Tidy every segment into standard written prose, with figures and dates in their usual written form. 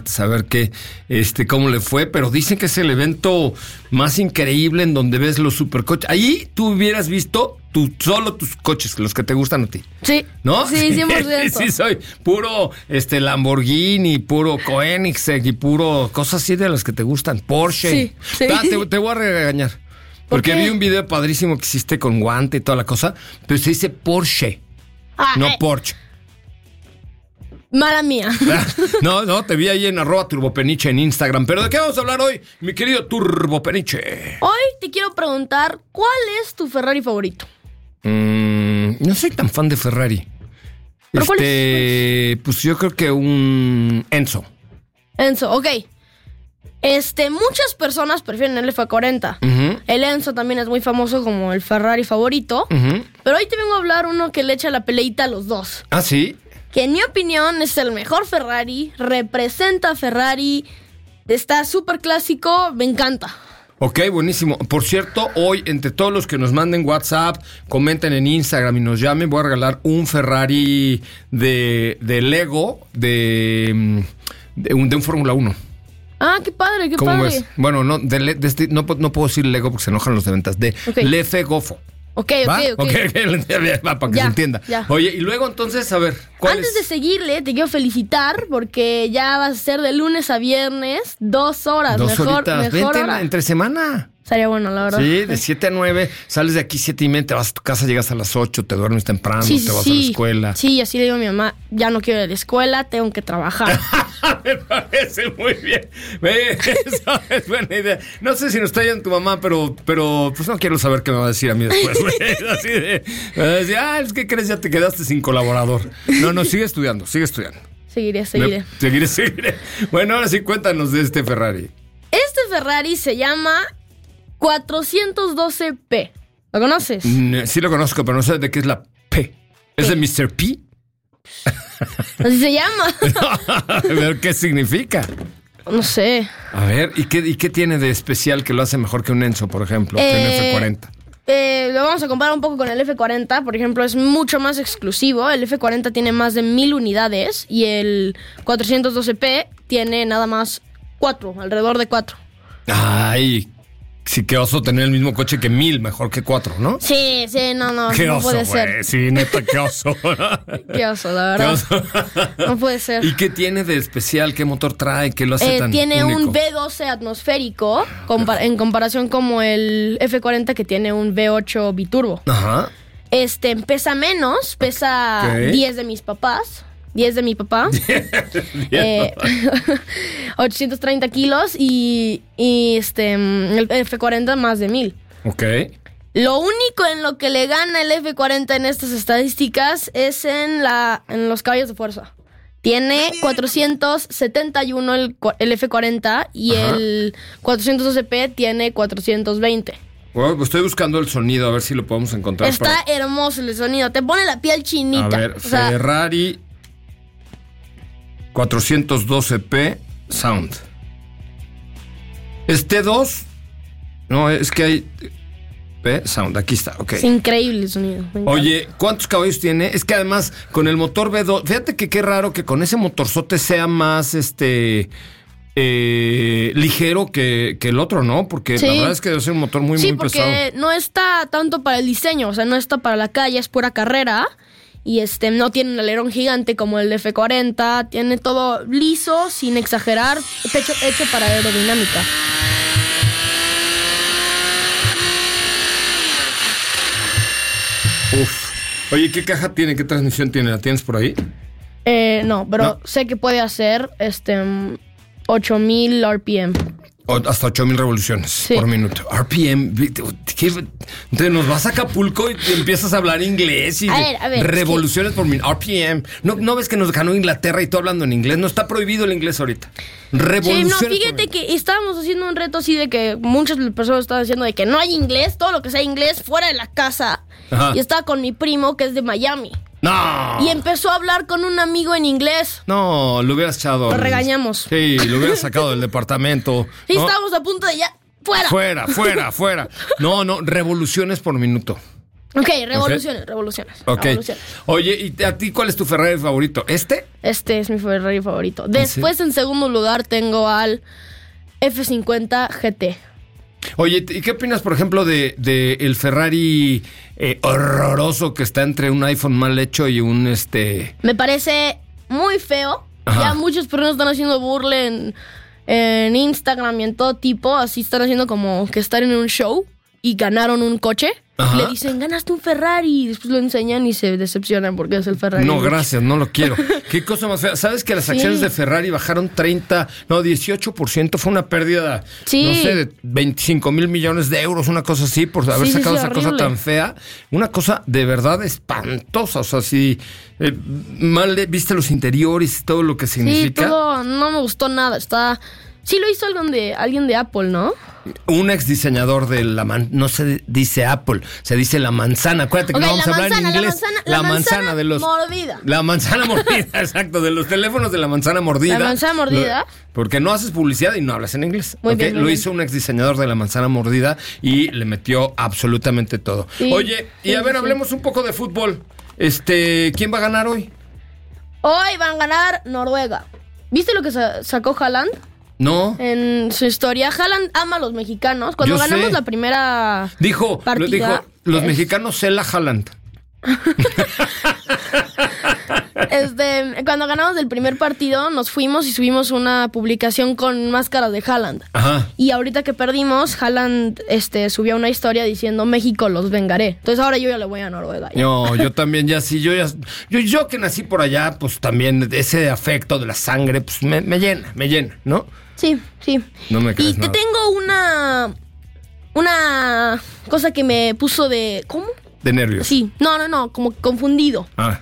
martes a ver cómo le fue, pero dicen que es el evento más increíble en donde ves los supercoches. Ahí tú hubieras visto solo tus coches, los que te gustan a ti. Sí. ¿No? Sí, 100%. Sí, soy puro Lamborghini, puro Koenigsegg y puro cosas así de las que te gustan. Porsche. Sí. Te voy a regañar. Porque vi un video padrísimo que hiciste con guante y toda la cosa, pero se dice Porsche, no Porsche. Mala mía. No, te vi ahí en @turbopeniche en Instagram. Pero ¿de qué vamos a hablar hoy, mi querido Turbopeniche? Hoy te quiero preguntar, ¿cuál es tu Ferrari favorito? No soy tan fan de Ferrari. ¿Pero cuál es? Pues yo creo que un Enzo, ok. Muchas personas prefieren el F40. Uh-huh. El Enzo también es muy famoso como el Ferrari favorito. Uh-huh. Pero hoy te vengo a hablar uno que le echa la peleita a los dos. ¿Ah, sí? Que en mi opinión es el mejor Ferrari, representa a Ferrari, está súper clásico, me encanta. Ok, buenísimo. Por cierto, hoy entre todos los que nos manden WhatsApp, comenten en Instagram y nos llamen, voy a regalar un Ferrari de Lego de un Fórmula 1. Ah, qué padre, qué ¿Cómo padre. ves? Bueno, no puedo decir Lego porque se enojan los de ventas. De Lefe Gofo. Ok. Va, para que se entienda. Ya. Oye, y luego entonces, a ver, Antes de seguirle, te quiero felicitar porque ya vas a ser de lunes a viernes 2 horas. 2 horitas. Vente hora. entre semana. Estaría bueno, la verdad. Sí, de 7 a 9, sales de aquí 7:30, te vas a tu casa, llegas a las 8, te duermes temprano, te vas a la escuela. Sí, así le digo a mi mamá, ya no quiero ir a la escuela, tengo que trabajar. Me parece muy bien. Eso es buena idea. No sé si nos está yendo tu mamá, pero pues no quiero saber qué me va a decir a mí después. Así de, es que crees, ya te quedaste sin colaborador. No, sigue estudiando. Seguiré. Seguiré. Bueno, ahora sí, cuéntanos de este Ferrari. Este Ferrari se llama 412P. ¿Lo conoces? Sí lo conozco, pero no sé de qué es la P. ¿Es de Mr. P? Así se llama. A ver, ¿qué significa? No sé. A ver, ¿y qué tiene de especial que lo hace mejor que un Enzo, por ejemplo, que un F40? Lo vamos a comparar un poco con el F40. Por ejemplo, es mucho más exclusivo. El F40 tiene más de 1000 unidades y el 412P tiene nada más 4, alrededor de 4. Ay, sí, qué oso tener el mismo coche que 1000, mejor que 4, ¿no? Sí, no qué oso, puede ser. Sí, neta, qué oso. Qué oso, la verdad. No puede ser. ¿Y qué tiene de especial? ¿Qué motor trae? ¿Qué lo hace tan tiene único? un V12 atmosférico en comparación como el F40 que tiene un V8 biturbo. Ajá. Pesa menos, pesa 10 de mis papás. 10 de mi papá. 830 kilos y el F40 más de 1000. Ok. Lo único en lo que le gana el F40 en estas estadísticas es en los caballos de fuerza. Tiene 471 el F40 y el 412P tiene 420. Bueno, pues estoy buscando el sonido, a ver si lo podemos encontrar. Está hermoso el sonido, te pone la piel chinita. A ver, Ferrari 412P Sound. T2. No, es que hay P Sound, aquí está, ok. Es increíble el sonido. Oye, ¿cuántos caballos tiene? Es que además con el motor V2, fíjate que qué raro que con ese motorzote sea más ligero que el otro, ¿no? Porque la verdad es que debe ser un motor muy pesado. Sí, porque no está tanto para el diseño, o sea, no está para la calle, es pura carrera. Y no tiene un alerón gigante como el F40, tiene todo liso, sin exagerar, hecho para aerodinámica. Uf. Oye, ¿qué caja tiene? ¿Qué transmisión tiene? ¿La tienes por ahí? No, pero sé que puede hacer 8000 RPM. Hasta 8000 revoluciones por minuto. RPM. Entonces nos vas a Acapulco y empiezas a hablar inglés y a ver, revoluciones por minuto. RPM. ¿No ves que nos ganó Inglaterra y tú hablando en inglés? No está prohibido el inglés ahorita. Revoluciones. Sí, no, fíjate que estábamos haciendo un reto así de que muchas personas estaban diciendo de que no hay inglés, todo lo que sea inglés fuera de la casa. Ajá. Y estaba con mi primo que es de Miami. ¡No! Y empezó a hablar con un amigo en inglés. No, lo hubieras echado. Lo regañamos. Sí, lo hubieras sacado del departamento. Y ¿no? estábamos a punto de ya. ¡Fuera! Fuera. No, revoluciones por minuto. Ok, revoluciones. Ok. Oye, ¿y a ti cuál es tu Ferrari favorito? ¿Este? Este es mi Ferrari favorito. Después, en segundo lugar, tengo al F50 GT. Oye, ¿y qué opinas, por ejemplo, de el Ferrari horroroso que está entre un iPhone mal hecho y un Me parece muy feo. Ajá. Ya muchas personas están haciendo burla en Instagram y en todo tipo. Así están haciendo como que estar en un show y ganaron un coche. Ajá. Le dicen, ganaste un Ferrari. Y después lo enseñan y se decepcionan porque es el Ferrari. No, gracias, no lo quiero. Qué cosa más fea. ¿Sabes que las acciones de Ferrari bajaron 18%? Fue una pérdida, no sé, de 25 mil millones de euros, una cosa así, por haber sacado esa cosa tan fea. Una cosa de verdad espantosa. O sea, si mal viste los interiores y todo lo que significa. Sí, todo no me gustó nada. Sí lo hizo alguien de Apple, ¿no? Un ex diseñador de no se dice Apple, se dice la manzana. Acuérdate que no vamos a hablar en inglés. La manzana de los mordida. La manzana mordida, exacto, de los teléfonos de la manzana mordida. La manzana mordida. Porque no haces publicidad y no hablas en inglés. Muy bien, lo hizo un ex diseñador de la manzana mordida y le metió absolutamente todo. Sí, oye, y a ver, hablemos un poco de fútbol. ¿Quién va a ganar hoy? Hoy van a ganar Noruega. ¿Viste lo que sacó Haaland? No. En su historia, Haaland ama a los mexicanos. Cuando ganamos la primera partida... los mexicanos cela Haaland. Cuando ganamos el primer partido, nos fuimos y subimos una publicación con máscaras de Haaland. Ajá. Y ahorita que perdimos, Haaland subió una historia diciendo México los vengaré. Entonces ahora yo ya le voy a Noruega. No, yo también ya sí, yo que nací por allá, pues también ese afecto de la sangre, pues me llena, ¿no? Sí. No me crees Y te tengo una cosa que me puso de... ¿Cómo? De nervios. Sí, no, como confundido. Ah.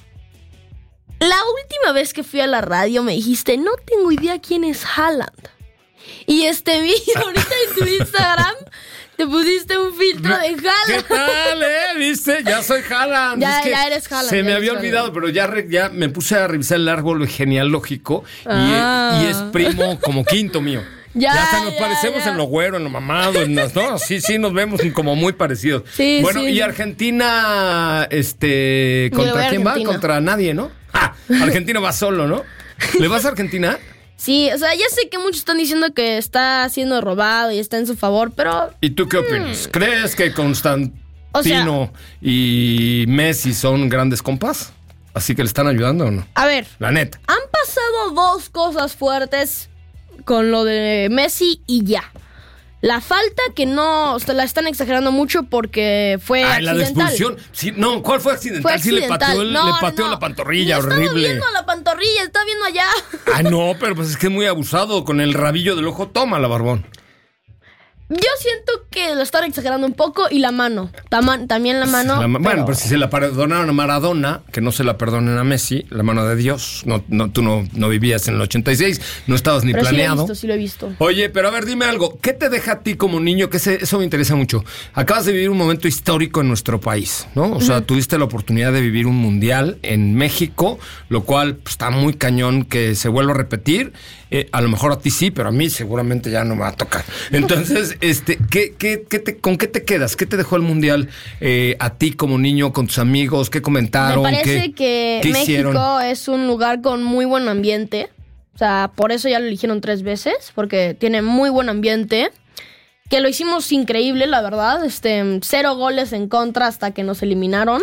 La última vez que fui a la radio me dijiste, no tengo idea quién es Haaland. Y ahorita en tu Instagram te pusiste un filtro de Haaland. ¿Qué tal, ¿Viste? Ya soy Haaland. Ya eres Haaland. Se me había olvidado, pero ya me puse a revisar el árbol genealógico y es primo como quinto mío. Ya hasta nos parecemos en lo güero, en lo mamado, ¿no? Sí, nos vemos como muy parecidos. Sí, bueno, y Argentina, ¿contra quién va? Contra nadie, ¿no? Argentina va solo, ¿no? ¿Le vas a Argentina? Sí, o sea, ya sé que muchos están diciendo que está siendo robado y está en su favor, pero... ¿Y tú qué opinas? ¿Crees que Constantino y Messi son grandes compas? ¿Así que le están ayudando o no? A ver. La neta. Han pasado dos cosas fuertes con lo de Messi y ya. La falta que no la están exagerando mucho porque fue accidental. La de expulsión. Sí, no, ¿cuál fue accidental? Fue accidental. Sí, le pateó la pantorrilla, horrible. Estaba viendo la pantorrilla, estaba viendo allá. No, pero pues es que es muy abusado. Con el rabillo del ojo, tómala, barbón. Yo siento que lo están exagerando un poco y la mano. También la mano. Bueno, pero si se la perdonaron a Maradona, que no se la perdonen a Messi, la mano de Dios. Tú no vivías en el 86, no estabas ni planeado. Sí lo he visto. Oye, pero a ver, dime algo. ¿Qué te deja a ti como niño? Que eso me interesa mucho. Acabas de vivir un momento histórico en nuestro país, ¿no? O sea, tuviste la oportunidad de vivir un mundial en México, lo cual pues, está muy cañón que se vuelva a repetir. A lo mejor a ti sí, pero a mí seguramente ya no me va a tocar. Entonces, ¿con qué te quedas? ¿Qué te dejó el mundial a ti como niño, con tus amigos? ¿Qué comentaron? Me parece que México es un lugar con muy buen ambiente. O sea, por eso ya lo eligieron 3 veces, porque tiene muy buen ambiente. Que lo hicimos increíble, la verdad. 0 goles en contra hasta que nos eliminaron.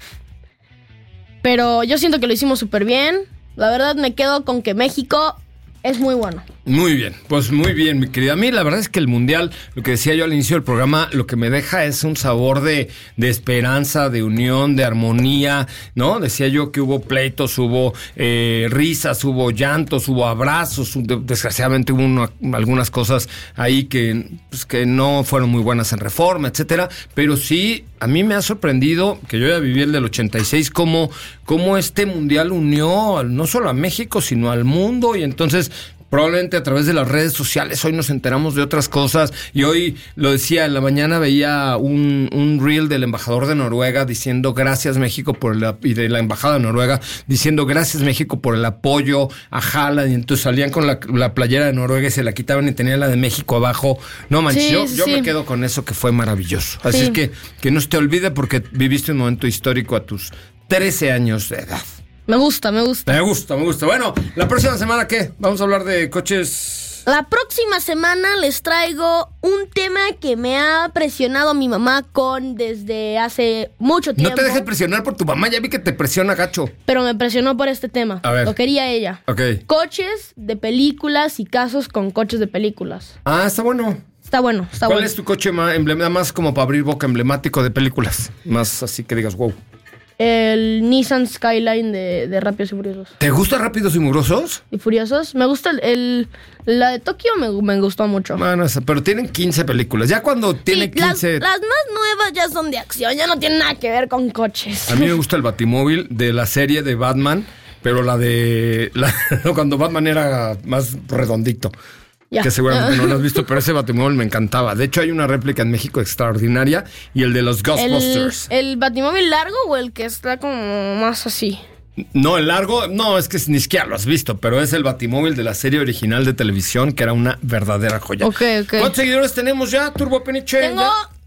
Pero yo siento que lo hicimos súper bien. La verdad me quedo con que México es muy bueno. Muy bien, pues muy bien, mi querida. A mí la verdad es que el Mundial, lo que decía yo al inicio del programa, lo que me deja es un sabor de esperanza, de unión, de armonía, ¿no? Decía yo que hubo pleitos, hubo risas, hubo llantos, hubo abrazos, desgraciadamente hubo algunas cosas ahí que no fueron muy buenas en Reforma, etcétera, pero sí, a mí me ha sorprendido, que yo ya viví el del 86, cómo este Mundial unió no solo a México, sino al mundo, y entonces probablemente a través de las redes sociales hoy nos enteramos de otras cosas. Y hoy, lo decía, en la mañana veía un reel del embajador de Noruega diciendo gracias México y de la embajada de Noruega diciendo gracias México por el apoyo a Haaland. Y entonces salían con la playera de Noruega y se la quitaban y tenían la de México abajo. No manches, yo me quedo con eso, que fue maravilloso. Así es que no se te olvide, porque viviste un momento histórico a tus 13 años de edad. Me gusta. Me gusta. Bueno, ¿la próxima semana qué? Vamos a hablar de coches. La próxima semana les traigo un tema que me ha presionado mi mamá desde hace mucho tiempo. No te dejes presionar por tu mamá, ya vi que te presiona gacho. Pero me presionó por este tema. A ver. Lo quería ella. Ok. Coches de películas y casos con coches de películas. Ah, está bueno. Está bueno. ¿Cuál es tu coche más como para abrir boca, emblemático de películas? Más así que digas, wow. El Nissan Skyline de Rápidos y Furiosos. ¿Te gusta Rápidos y Furiosos? ¿Y Furiosos? Me gusta la de Tokio, me gustó mucho. Bueno, pero tienen 15 películas. Ya cuando tiene 15... Las más nuevas ya son de acción, ya no tienen nada que ver con coches. A mí me gusta el Batimóvil de la serie de Batman, pero cuando Batman era más redondito. Ya. Que seguramente no lo has visto, pero ese Batimóvil me encantaba. De hecho, hay una réplica en México extraordinaria, y el de los Ghostbusters. ¿El Batimóvil largo o el que está como más así? No, el largo, no, es que ni siquiera lo has visto, pero es el Batimóvil de la serie original de televisión, que era una verdadera joya. Ok. ¿Cuántos seguidores tenemos ya, Turbo Peniche? Tengo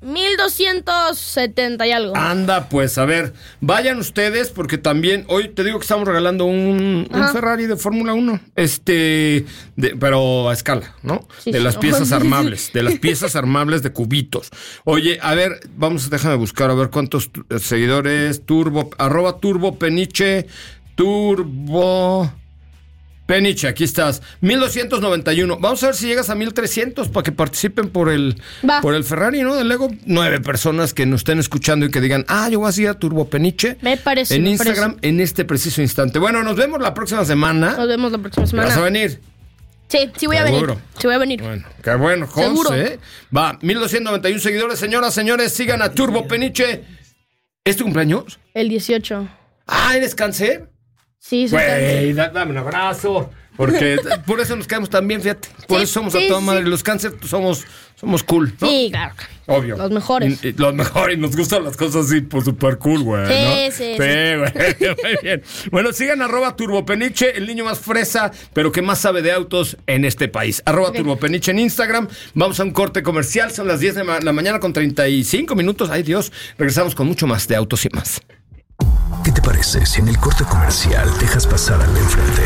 1270 y algo. Anda, pues, a ver, vayan ustedes, porque también hoy te digo que estamos regalando un Ferrari de Fórmula 1, pero a escala, ¿no? Sí, de las piezas armables, de las piezas armables de cubitos. Oye, a ver, déjame buscar a ver cuántos seguidores. @Turbo Peniche, Turbo Peniche, aquí estás. 1291. Vamos a ver si llegas a 1300 para que participen por el Ferrari, ¿no? Del Lego. 9 personas que nos estén escuchando y que digan, yo voy a seguir a Turbo Peniche. Me parece. En Instagram, en este preciso instante. Bueno, nos vemos la próxima semana. ¿Vas a venir? Sí, voy a venir. Sí, voy a venir. Bueno, qué bueno, José. Seguro. Va, 1291 seguidores. Señoras, señores, sigan a Turbo Peniche. ¿Es tu cumpleaños? El 18. ¿Eres cáncer? Sí, güey, dame un abrazo. Porque por eso nos quedamos tan bien, fíjate. Por eso somos a toda madre. Los cáncer somos cool, ¿no? Sí, claro. Obvio. Los mejores. Y nos gustan las cosas así, por super cool, güey. Sí, güey. Muy bien. Bueno, sigan @turbopeniche, el niño más fresa, pero que más sabe de autos en este país. @turbopeniche en Instagram. Vamos a un corte comercial. Son las 10 de la mañana con 35 minutos. Ay, Dios. Regresamos con mucho más de autos y más. ¿Qué te parece si en el corte comercial dejas pasar al de enfrente?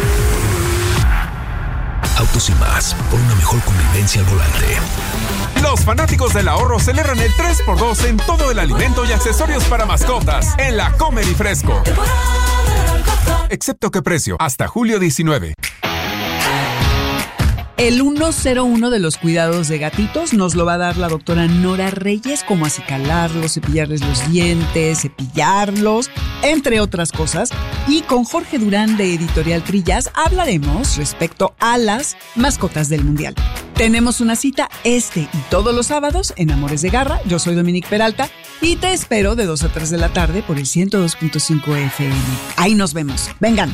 Autos y más, por una mejor convivencia al volante. Los fanáticos del ahorro celebran el 3x2 en todo el alimento y accesorios para mascotas en la Comer y Fresco. Excepto que precio, hasta julio 19. El 101 de los cuidados de gatitos nos lo va a dar la doctora Nora Reyes, como acicalarlos, cepillarles los dientes, cepillarlos, entre otras cosas. Y con Jorge Durán de Editorial Trillas hablaremos respecto a las mascotas del Mundial. Tenemos una cita y todos los sábados en Amores de Garra. Yo soy Dominique Peralta y te espero de 2 a 3 de la tarde por el 102.5 FM. Ahí nos vemos. Vengan.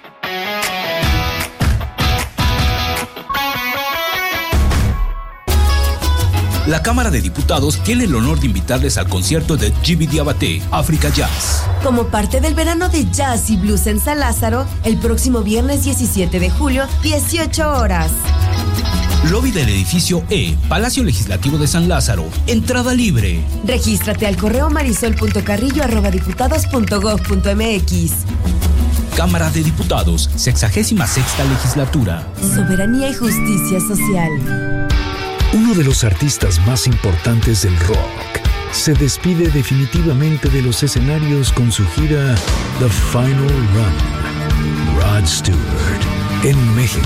La Cámara de Diputados tiene el honor de invitarles al concierto de Gibi Diabaté, África Jazz. Como parte del verano de Jazz y Blues en San Lázaro, el próximo viernes 17 de julio, 18 horas. Lobby del edificio E, Palacio Legislativo de San Lázaro. Entrada libre. Regístrate al correo marisol.carrillo@diputados.gov.mx. Cámara de Diputados, 66ª Legislatura. Soberanía y justicia social. Uno de los artistas más importantes del rock se despide definitivamente de los escenarios con su gira The Final Run. Rod Stewart, en México.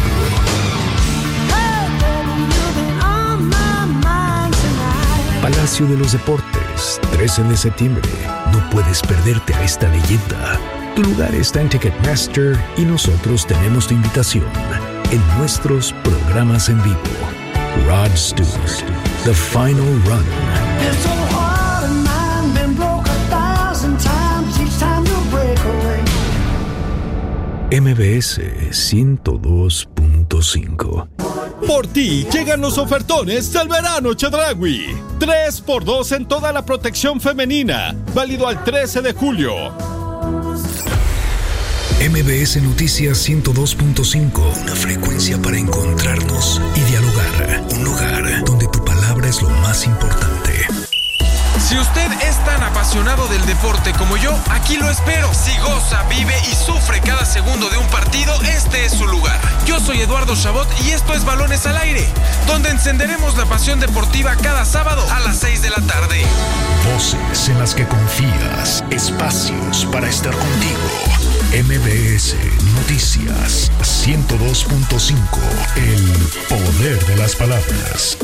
Palacio de los Deportes, 13 de septiembre. No puedes perderte a esta leyenda. Tu lugar está en Ticketmaster y nosotros tenemos tu invitación en nuestros programas en vivo. Rod Stewart, The Final Run. MBS 102.5. 102.5. Por ti llegan los ofertones del verano Chedraui. 3x2 en toda la protección femenina. Válido al 13 de julio. MBS Noticias 102.5. Una frecuencia para encontrarnos y dialogar. Un lugar donde tu palabra es lo más importante. Si usted es tan apasionado del deporte como yo, aquí lo espero. Si goza, vive y sufre cada segundo de un partido, este es su lugar. Yo soy Eduardo Chabot y esto es Balones al Aire, donde encenderemos la pasión deportiva cada sábado a las 6 de la tarde. Voces en las que confías, espacios para estar contigo. MBS Noticias 102.5. El poder de las palabras.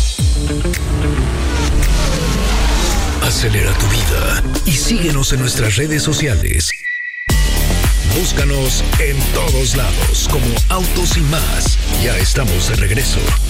Acelera tu vida y síguenos en nuestras redes sociales. Búscanos en todos lados como Autos y Más. Ya estamos de regreso.